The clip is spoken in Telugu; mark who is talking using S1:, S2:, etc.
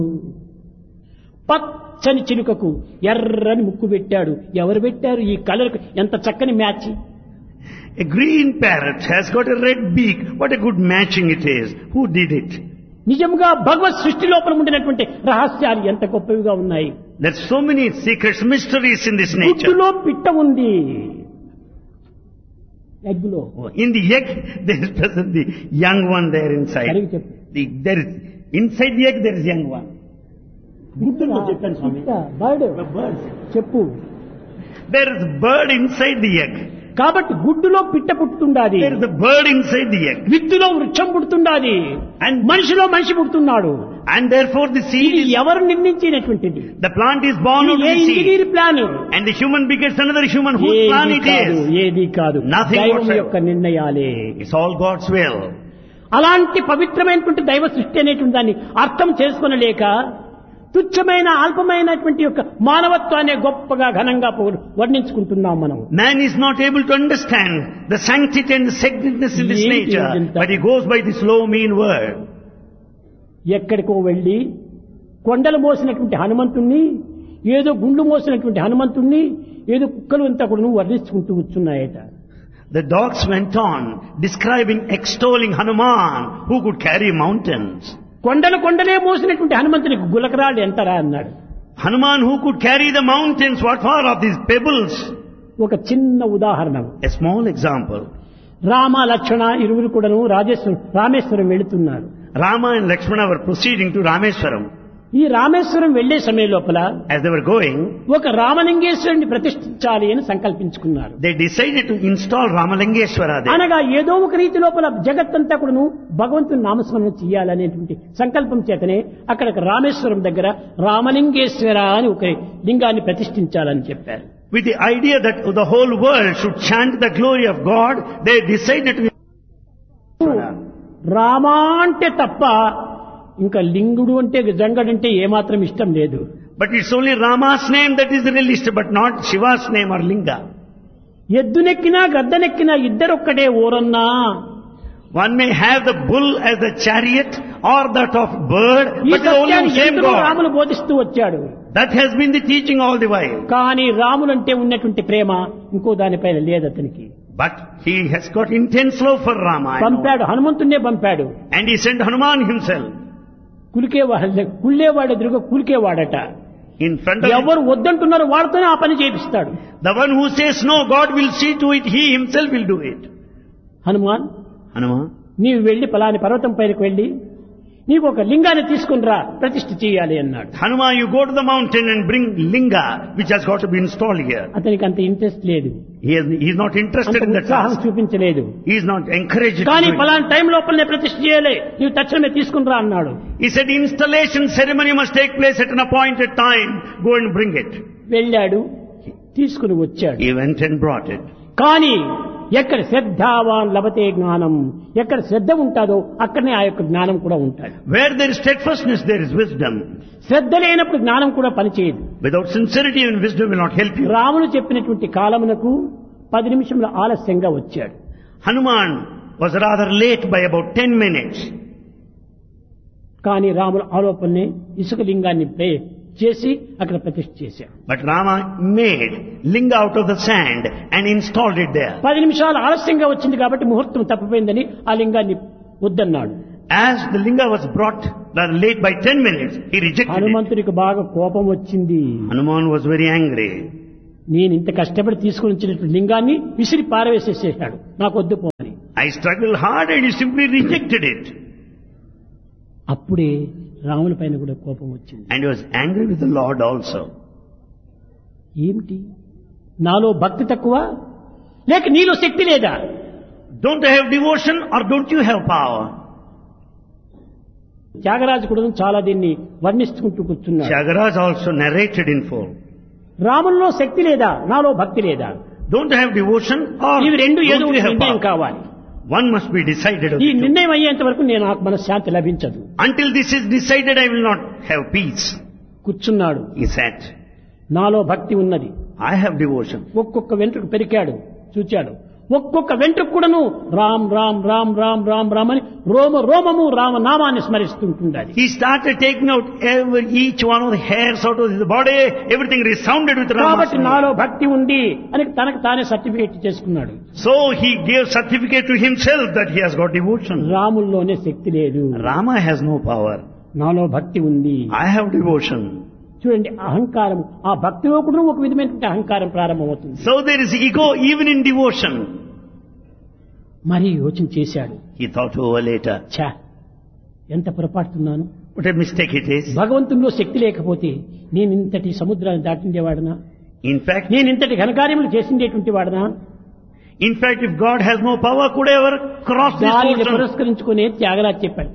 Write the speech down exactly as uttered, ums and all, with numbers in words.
S1: పచ్చని చిలుకకు ఎర్రని ముక్కు పెట్టాడు. ఎవరు పెట్టారు? ఈ కలర్ ఎంత చక్కని match.
S2: A green parrot has got a red beak. What a good matching it is. Who did it?
S1: నిజంగా భగవత్ సృష్టి లోపల ఉండినటువంటి రహస్యాలు ఎంత గొప్పవిగా ఉన్నాయి.
S2: There's so many secrets, mysteries in this nature.
S1: గుడ్డులో పిట్ట ఉంది. ఎగ్గులో
S2: In the egg, there is present the young one there inside.
S1: సరిగ్గా చెప్పు.
S2: The, there is, inside the egg there is young one.
S1: గుడ్డులో
S2: చెప్పాను స్వామి.
S1: Bird
S2: Bird.
S1: చెప్పు.
S2: There is a bird inside the egg.
S1: కాబట్టి గుడ్డులో పిట్ట పుట్టుతుండాది.
S2: There is a bird inside the egg.
S1: విత్తులో వృక్షం పుడుతుండాది.
S2: And
S1: మనిషిలో మనిషి పుడుతున్నాడు.
S2: And therefore the seed
S1: ఇది
S2: is,
S1: ఎవరు నిర్మించినటువంటిది?
S2: the plant is born out of
S1: A
S2: the seed.
S1: Engineer plan?
S2: And the human begets another human whose plan
S1: ఏది
S2: it
S1: కాదు,
S2: is.
S1: ఏది కాదు.
S2: Nothing
S1: దైవం
S2: whatsoever.
S1: యొక్క నిర్ణయాలే.
S2: It's all God's will.
S1: అలాంటి పవిత్రమైనటువంటి దైవ సృష్టి అనేటువంటి దాన్ని అర్థం చేసుకొనలేక తుచ్చమైన అల్పమైనటువంటి యొక్క మానవత్వాన్ని గొప్పగా ఘనంగా వర్ణించుకుంటున్నాం మనం.
S2: Man is not able to understand the sanctity and the sacredness in this
S1: ఏంటి
S2: nature,
S1: ఇదంతా?
S2: but he goes by this low mean word.
S1: ఎక్కడికో వెళ్ళి కొండలు మోసినటువంటి హనుమంతుణ్ణి, ఏదో గుండు మోసినటువంటి హనుమంతుణ్ణి, ఏదో కుక్కలు అంతా కూడా వర్ణించుకుంటూ కూర్చున్నాయట.
S2: The dogs went on describing, extolling Hanuman, who could carry mountains.
S1: కొండలు కొండలే మోసినటువంటి హనుమంతునికి గులకరాళ్ళు ఎంతరా అన్నాడు.
S2: Hanuman, who could carry the mountains, what for of these pebbles?
S1: ఒక చిన్న ఉదాహరణ.
S2: A small example.
S1: Rama Lakshmana ఇరువురు కూడాను రాజేశ్వరం రామేశ్వరం వెళుతున్నారు.
S2: Rama and Lakshmana were proceeding to Rameswaram.
S1: ఈ రామేశ్వరం వెళ్లే సమయం లోపల
S2: As they were going,
S1: ఒక రామలింగేశ్వరుని ప్రతిష్ఠించాలి అని సంకల్పించుకున్నారు.
S2: they decided to install Ramalingeshwara there.
S1: అనగా ఏదో ఒక రీతి లోపల జగత్తంతా కూడాను భగవంతుని నామస్మరణ చేయాలనేటువంటి సంకల్పం చేతనే అక్కడ రామేశ్వరం దగ్గర రామలింగేశ్వర అని ఒక లింగాన్ని ప్రతిష్ఠించాలని చెప్పారు.
S2: With the idea that the whole world should chant the glory of God, they decided to
S1: Rama అంటే తప్ప ఇంకా లింగుడు అంటే జంగడంటే ఏమాత్రం ఇష్టం లేదు.
S2: But it's only Rama's name that is released, but not Shiva's name or Linga.
S1: ఎద్దునెక్కినా గద్దనెక్కినా ఇద్దరొక్కడే ఓరన్నా.
S2: One may have the bull as the chariot or that of bird,
S1: ఈ
S2: but the only
S1: సత్యాన్ని
S2: same
S1: ఎందరో
S2: God.
S1: రాములు బోధిస్తూ వచ్చాడు.
S2: That has been the teaching all the while.
S1: కానీ రాములంటే ఉన్నటువంటి ప్రేమ ఇంకో దానిపైన లేదు అతనికి.
S2: But he has got intense love for Rama. I know.
S1: పంపాడు, హనుమంతున్నే పంపాడు.
S2: And he sent Hanuman himself.
S1: కులికేవాడు కుళ్ళేవాడు ఎదురుగా కులికేవాడట.
S2: In front of him.
S1: ఎవరు వద్దంటున్నారో వాడితోనే ఆ పని చేపిస్తాడు.
S2: The one who says no, God will see to it, he himself will do it.
S1: Hanuman,
S2: Hanuman,
S1: నీవు వెళ్లి పలాని పర్వతం పైనకు వెళ్లి నీకు ఒక లింగాన్ని తీసుకుని రా, ప్రతిష్ఠ చేయాలి అన్నాడు.
S2: Hanuman, you go to the mountain and bring linga, which has got to be installed here.
S1: అతనికి అంత ఇంట్రెస్ట్ లేదు,
S2: He is, he is not interested
S1: అంత
S2: in that
S1: ఉత్సాహం
S2: task.
S1: చూపించలేదు.
S2: He is not encouraged to
S1: కానీ
S2: do it.
S1: పలాని టైం లోపలనే ప్రతిష్ఠ చేయాలి, నీవు తక్షణమే తీసుకుని రా అన్నాడు.
S2: He said installation ceremony must take place at an appointed time. Go and bring it.
S1: వెళ్ళాడు, తీసుకుని వచ్చాడు.
S2: He went and brought it.
S1: కానీ ఎక్కడ శ్రద్ధావాన్ లభతే జ్ఞానం, ఎక్కడ శ్రద్ధ ఉంటాదో అక్కడనే ఆ యొక్క జ్ఞానం కూడా ఉంటాడు.
S2: Where there is steadfastness, there is wisdom.
S1: శ్రద్ధ లేనప్పుడు జ్ఞానం కూడా పనిచేయదు.
S2: Without sincerity and wisdom will not help you.
S1: రాముడు చెప్పినటువంటి కాలమునకు పది నిమిషముల ఆలస్యంగా వచ్చాడు.
S2: Hanuman was rather late by about ten minutes.
S1: కానీ రాముడు ఆలోపనే ఇసుక లింగాన్ని ప్రే చేసి అక్కడ ప్రతిష్ఠ చేశాడు.
S2: But Rama made linga out of the sand and installed it there.
S1: పది నిమిషాలు ఆలస్యంగా వచ్చింది కాబట్టి ముహూర్తం తప్పిపోయిందని ఆ లింగాన్ని వద్దన్నాడు.
S2: As the linga was brought rather late by ten minutes, he rejected it.
S1: హనుమంతుడికి బాగా కోపం వచ్చింది.
S2: Hanuman was very angry.
S1: నేను ఇంత కష్టపడి తీసుకుని వచ్చినటువంటి లింగాన్ని విసిరి పారవేసేసేసాడు, నాకు వద్దు పోని.
S2: I struggled hard and he simply rejected it.
S1: అప్పుడే రాముని పైన కూడా కోపం వచ్చింది.
S2: And he was angry with the Lord also.
S1: ఏమిటి, నాలో భక్తి తక్కువ లేక నీలో శక్తి లేదా?
S2: Don't I have devotion or don't you have power?
S1: Tyagaraju కూడా చాలా దీన్ని వర్ణిస్తుంటూ కూర్చున్నాడు.
S2: Tyagaraja also narrated in full.
S1: రాముల్లో శక్తి లేదా, నాలో భక్తి లేదా?
S2: Don't I have devotion or
S1: ఇవి రెండు ఏదో
S2: don't
S1: ఒక
S2: you have
S1: నిర్ణయం
S2: power?
S1: కావాలి.
S2: One must be decided. of
S1: ఈ
S2: the two.
S1: నిర్ణయం అయ్యేంత వరకు నేను నాకు మనశ్శాంతి లభించదు.
S2: Until this is decided, I will not have peace.
S1: కూర్చున్నాడు.
S2: He said,
S1: నాలో భక్తి ఉన్నది.
S2: I have devotion.
S1: ఒక్కొక్క వెంట్రుకు పెరికాడు, చూచాడు. ఒక్కొక్క వెంట్రుకు కూడాను రామ్ రామ్ రామ్ రామ్ రామ్ రామ్ అని రోమ రోమము రామనామాన్ని స్మరిస్తుంటుంది.
S2: He started taking out every, each one of the hairs out of his body. Everything resounded with
S1: కాబట్టి
S2: Rama.
S1: నాలో భక్తి ఉంది అని తనకు తానే సర్టిఫికేట్ చేసుకున్నాడు.
S2: So he gave certificate to himself that he has got devotion.
S1: రాముల్లోనే శక్తి లేదు,
S2: Rama has no power.
S1: నాలో భక్తి ఉంది.
S2: I have devotion.
S1: చూడండి, అహంకారం ఆ భక్తిలో కూడా ఒక విధమైనటువంటి అహంకారం ప్రారంభమవుతుంది.
S2: So there is ego even in devotion.
S1: మరి యోచన చేశాడు,
S2: He thought over later.
S1: ఛా ఎంత పొరపాటుతున్నాను,
S2: What a mistake it is.
S1: భగవంతునిలో శక్తి లేకపోతే నేను ఇంతటి సముద్రాన్ని దాటిండేవాడనా,
S2: In fact,
S1: నేను ఇంతటి ఘనకార్యములు చేసిండేటువంటి వాడనా,
S2: in fact, if God has no power, could I ever cross this
S1: దానిని
S2: ocean?
S1: పురస్కరించుకునే త్యాగరాజ్ చెప్పాడు.